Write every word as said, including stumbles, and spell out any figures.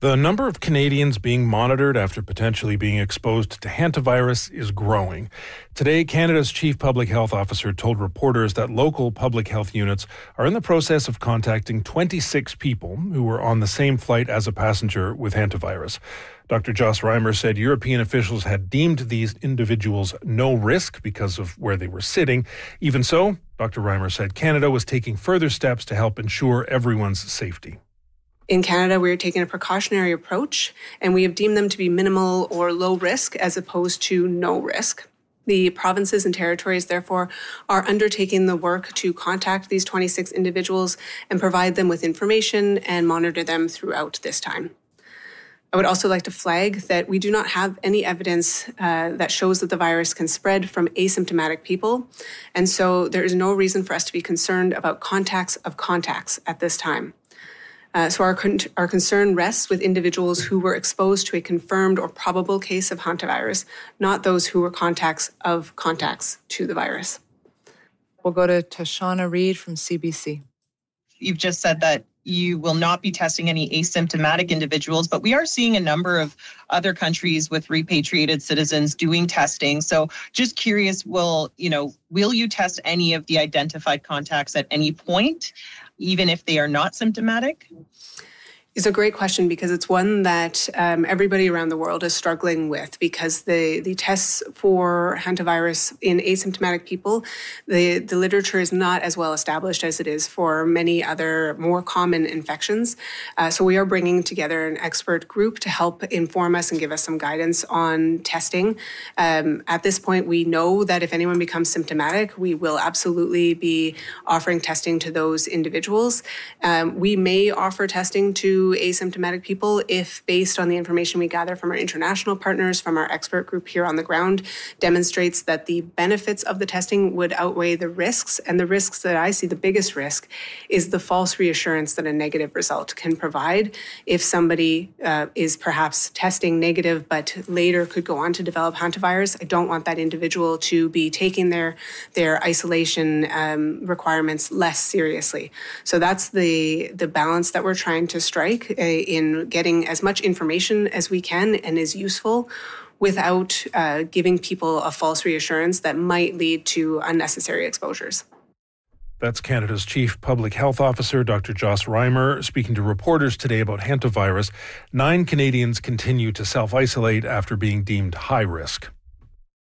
The number of Canadians being monitored after potentially being exposed to hantavirus is growing. Today, Canada's Chief Public Health Officer told reporters that local public health units are in the process of contacting twenty-six people who were on the same flight as a passenger with hantavirus. Doctor Joss Reimer said European officials had deemed these individuals no risk because of where they were sitting. Even so, Doctor Reimer said Canada was taking further steps to help ensure everyone's safety. In Canada, we're taking a precautionary approach, and we have deemed them to be minimal or low risk as opposed to no risk. The provinces and territories, therefore, are undertaking the work to contact these twenty-six individuals and provide them with information and monitor them throughout this time. I would also like to flag that we do not have any evidence uh, that shows that the virus can spread from asymptomatic people, and so there is no reason for us to be concerned about contacts of contacts at this time. Uh, so our, con- our concern rests with individuals who were exposed to a confirmed or probable case of hantavirus, not those who were contacts of contacts to the virus. We'll go to Tashana Reid from C B C. You've just said that you will not be testing any asymptomatic individuals, but we are seeing a number of other countries with repatriated citizens doing testing. So just curious, will, you know, will you test any of the identified contacts at any point, even if they are not symptomatic? It's a great question because it's one that um, everybody around the world is struggling with because the, the tests for hantavirus in asymptomatic people, the, the literature is not as well established as it is for many other more common infections. Uh, so we are bringing together an expert group to help inform us and give us some guidance on testing. Um, at this point, we know that if anyone becomes symptomatic, we will absolutely be offering testing to those individuals. Um, we may offer testing to asymptomatic people if, based on the information we gather from our international partners, from our expert group here on the ground, demonstrates that the benefits of the testing would outweigh the risks. And the risks that I see, the biggest risk, is the false reassurance that a negative result can provide. If somebody uh, is perhaps testing negative but later could go on to develop hantavirus, I don't want that individual to be taking their, their isolation um, requirements less seriously. So that's the, the balance that we're trying to strike in getting as much information as we can and is useful without uh, giving people a false reassurance that might lead to unnecessary exposures. That's Canada's Chief Public Health Officer, Doctor Joss Reimer, speaking to reporters today about hantavirus. Nine Canadians continue to self-isolate after being deemed high risk.